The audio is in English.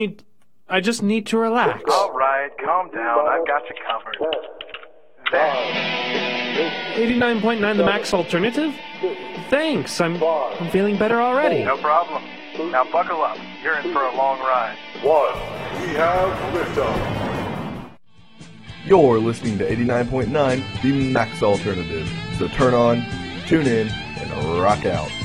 I just need to relax. All right, calm down. I've got you covered. There. 89.9 the max alternative? Thanks, I'm feeling better already. No problem. Now buckle up. You're in for a long ride. We have liftoff. You're listening to 89.9 the max alternative. So turn on, tune in, and rock out.